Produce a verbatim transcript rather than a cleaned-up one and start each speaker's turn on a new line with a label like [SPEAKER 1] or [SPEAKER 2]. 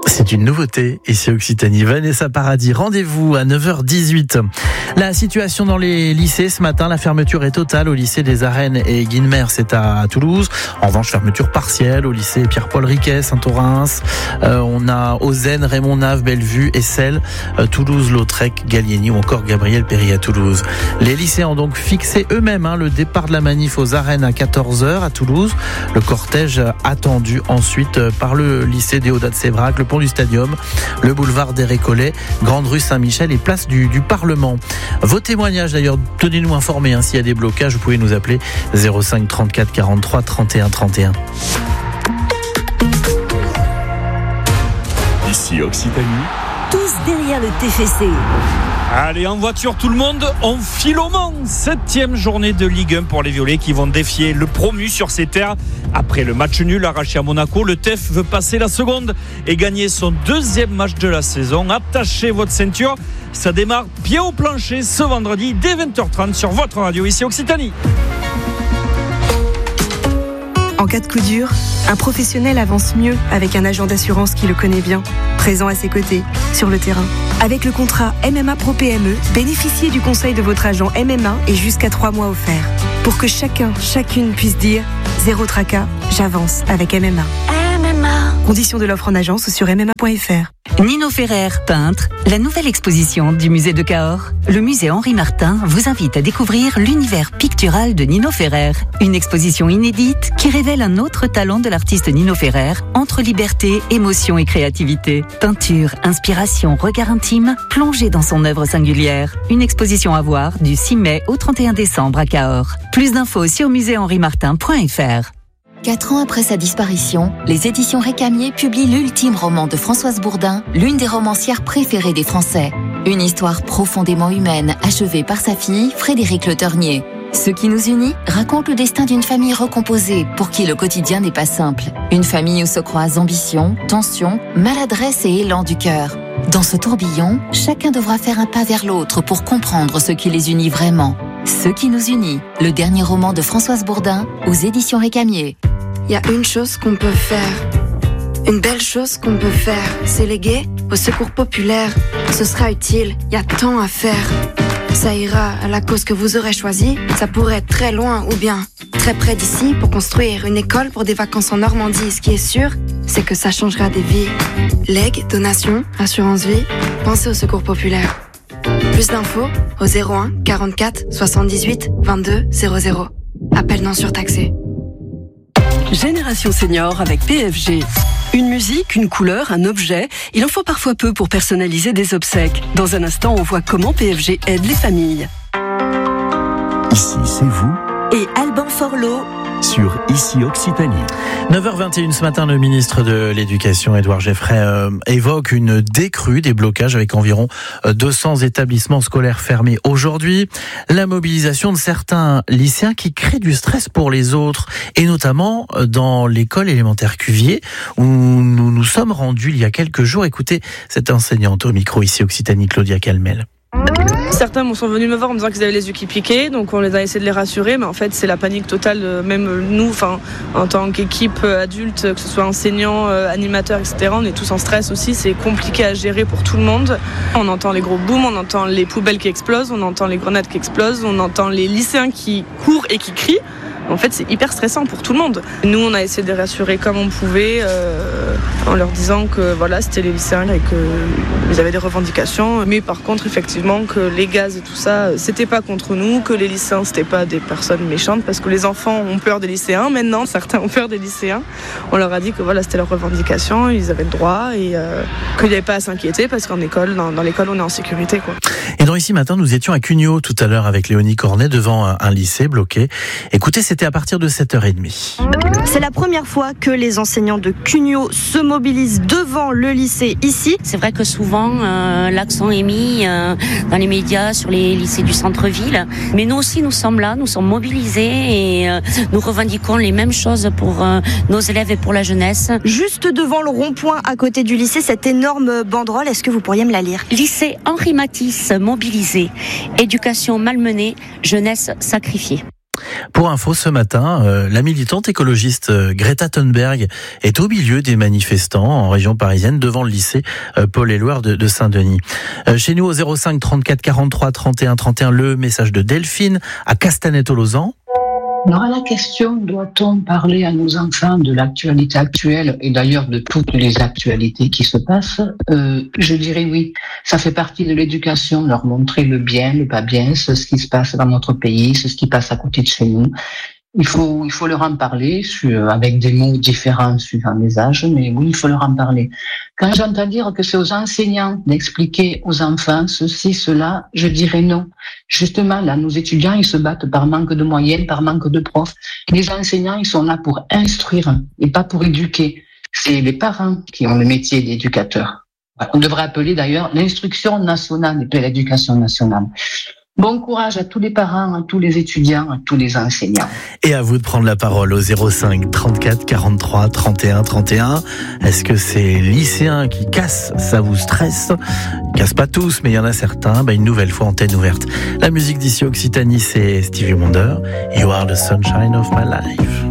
[SPEAKER 1] C'est une nouveauté ici Occitanie. Vanessa Paradis, rendez-vous à neuf heures dix-huit. La situation dans les lycées ce matin, la fermeture est totale au lycée des Arènes et Guilmer, c'est à Toulouse. En revanche, fermeture partielle au lycée Pierre-Paul Riquet, Saint-Orens. Euh, on a Ozen, Raymond Nave, Bellevue, Essel, euh, Toulouse, Lautrec, Gallieni ou encore Gabriel Péry à Toulouse. Les lycéens ont donc fixé eux-mêmes hein, le départ de la manif aux Arènes à quatorze heures à Toulouse. Le cortège attendu ensuite par le lycée Déodat de Sévrac, le pont du Stadium, le boulevard des Récollets, Grande rue Saint-Michel et place du, du Parlement. Vos témoignages d'ailleurs, tenez-nous informés hein, s'il y a des blocages, vous pouvez nous appeler zéro cinq trente-quatre quarante-trois trente et un trente et un.
[SPEAKER 2] Ici Occitanie.
[SPEAKER 3] Tous derrière le T F C.
[SPEAKER 4] Allez, en voiture tout le monde, on file au Mans. Septième journée de Ligue un pour les Violets qui vont défier le promu sur ses terres. Après le match nul arraché à Monaco, le T E F veut passer la seconde et gagner son deuxième match de la saison. Attachez votre ceinture, ça démarre pied au plancher ce vendredi dès vingt heures trente sur votre radio ici Occitanie.
[SPEAKER 5] En cas de coup dur, un professionnel avance mieux avec un agent d'assurance qui le connaît bien, présent à ses côtés, sur le terrain. Avec le contrat M M A Pro P M E, bénéficiez du conseil de votre agent M M A et jusqu'à trois mois offerts. Pour que chacun, chacune puisse dire « Zéro tracas, j'avance avec M M A ».
[SPEAKER 3] M M A.
[SPEAKER 5] Conditions de l'offre en agence ou sur m m a point f r.
[SPEAKER 6] Nino Ferrer, peintre, la nouvelle exposition du musée de Cahors. Le musée Henri Martin vous invite à découvrir l'univers pictural de Nino Ferrer. Une exposition inédite qui révèle un autre talent de l'artiste Nino Ferrer entre liberté, émotion et créativité. Peinture, inspiration, regard intime, plongez dans son œuvre singulière. Une exposition à voir du six mai au trente et un décembre à Cahors. Plus d'infos sur musée henri martin point f r.
[SPEAKER 7] Quatre ans après sa disparition, les éditions Récamier publient l'ultime roman de Françoise Bourdin, l'une des romancières préférées des Français. Une histoire profondément humaine, achevée par sa fille, Frédérique Le Ternier. Ce qui nous unit raconte le destin d'une famille recomposée, pour qui le quotidien n'est pas simple. Une famille où se croisent ambition, tension, maladresse et élan du cœur. Dans ce tourbillon, chacun devra faire un pas vers l'autre pour comprendre ce qui les unit vraiment. Ce qui nous unit, le dernier roman de Françoise Bourdin, aux éditions Récamier.
[SPEAKER 8] Il y a une chose qu'on peut faire, une belle chose qu'on peut faire, c'est léguer au secours populaire. Ce sera utile, il y a tant à faire. Ça ira à la cause que vous aurez choisie, ça pourrait être très loin ou bien très près d'ici pour construire une école pour des vacances en Normandie. Ce qui est sûr, c'est que ça changera des vies. Legs, donations, assurance vie, pensez au secours populaire. Plus d'infos au zéro un quarante-quatre soixante-dix-huit vingt-deux zéro zéro. Appel non surtaxé.
[SPEAKER 9] Génération Senior avec P F G. Une musique, une couleur, un objet, il en faut parfois peu pour personnaliser des obsèques. Dans un instant, on voit comment P F G aide les familles.
[SPEAKER 2] Ici, c'est vous.
[SPEAKER 3] Et Alban Forlot.
[SPEAKER 2] Sur Ici Occitanie.
[SPEAKER 1] neuf heures vingt et une ce matin, le ministre de l'Éducation, Édouard Geoffrey, euh, évoque une décrue des blocages avec environ deux cents établissements scolaires fermés aujourd'hui. La mobilisation de certains lycéens qui créent du stress pour les autres, et notamment dans l'école élémentaire Cuvier, où nous nous sommes rendus il y a quelques jours. Écoutez cette enseignante au micro Ici Occitanie, Claudia Calmel.
[SPEAKER 10] Certains sont venus me voir en me disant qu'ils avaient les yeux qui piquaient, donc on les a essayé de les rassurer, mais en fait c'est la panique totale, même nous, enfin, en tant qu'équipe adulte, que ce soit enseignants, animateurs, et cetera, on est tous en stress aussi, c'est compliqué à gérer pour tout le monde. On entend les gros booms, on entend les poubelles qui explosent, on entend les grenades qui explosent, on entend les lycéens qui courent et qui crient. En fait, c'est hyper stressant pour tout le monde. Nous, on a essayé de les rassurer comme on pouvait, euh, en leur disant que voilà, c'était les lycéens et qu'ils avaient des revendications. Mais par contre, effectivement, que les gaz et tout ça, c'était pas contre nous, que les lycéens, c'était pas des personnes méchantes, parce que les enfants ont peur des lycéens. Maintenant, certains ont peur des lycéens. On leur a dit que voilà, c'était leur revendication, ils avaient le droit et euh, qu'il n'y avait pas à s'inquiéter, parce qu'en école, dans, dans l'école, on est en sécurité, quoi.
[SPEAKER 1] Et dans Ici Matin, nous étions à Cugnot tout à l'heure avec Léonie Cornet devant un, un lycée bloqué. Écoutez, c'était à partir de sept heures trente.
[SPEAKER 11] C'est la première fois que les enseignants de Cugnot se mobilisent devant le lycée ici.
[SPEAKER 3] C'est vrai que souvent, euh, l'accent est mis euh, dans les médias sur les lycées du centre-ville. Mais nous aussi, nous sommes là, nous sommes mobilisés et euh, nous revendiquons les mêmes choses pour euh, nos élèves et pour la jeunesse.
[SPEAKER 11] Juste devant le rond-point à côté du lycée, cette énorme banderole, est-ce que vous pourriez me la lire ?
[SPEAKER 3] Lycée Henri Matisse mobilisé, éducation malmenée, jeunesse sacrifiée.
[SPEAKER 1] Pour info, ce matin, euh, la militante écologiste euh, Greta Thunberg est au milieu des manifestants en région parisienne devant le lycée euh, Paul-Éluard de, de Saint-Denis. Euh, chez nous au zéro cinq trente-quatre quarante-trois trente et un trente et un, le message de Delphine à Castanet-Tolosan.
[SPEAKER 12] Alors à la question, doit-on parler à nos enfants de l'actualité actuelle et d'ailleurs de toutes les actualités qui se passent, euh, je dirais oui. Ça fait partie de l'éducation, leur montrer le bien, le pas bien, ce qui se passe dans notre pays, ce qui passe à côté de chez nous. Il faut, il faut leur en parler sur, avec des mots différents suivant les âges, mais oui, il faut leur en parler. Quand j'entends dire que c'est aux enseignants d'expliquer aux enfants ceci, cela, je dirais non. Justement, là, nos étudiants, ils se battent par manque de moyens, par manque de profs. Les enseignants, ils sont là pour instruire et pas pour éduquer. C'est les parents qui ont le métier d'éducateur. On devrait appeler d'ailleurs l'instruction nationale et pas l'éducation nationale. Bon courage à tous les parents, à tous les étudiants, à tous les enseignants.
[SPEAKER 1] Et à vous de prendre la parole au zéro cinq trente-quatre quarante-trois trente et un trente et un. Est-ce que ces lycéens qui cassent, ça vous stresse? Ils cassent pas tous, mais il y en a certains. Bah, une nouvelle fois, antenne ouverte. La musique d'ici Occitanie, c'est Stevie Wonder. You are the sunshine of my life.